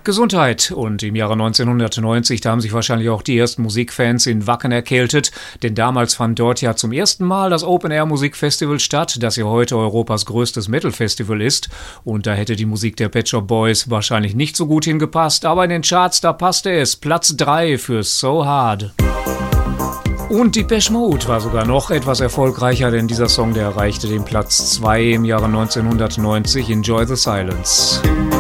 Gesundheit. Und im Jahre 1990, da haben sich wahrscheinlich auch die ersten Musikfans in Wacken erkältet, denn damals fand dort ja zum ersten Mal das Open-Air-Musikfestival statt, das ja heute Europas größtes Metal-Festival ist. Und da hätte die Musik der Pet Shop Boys wahrscheinlich nicht so gut hingepasst, aber in den Charts, da passte es. Platz 3 für So Hard. Und Depeche Mode war sogar noch etwas erfolgreicher, denn dieser Song, der erreichte den Platz 2 im Jahre 1990, Enjoy the Silence.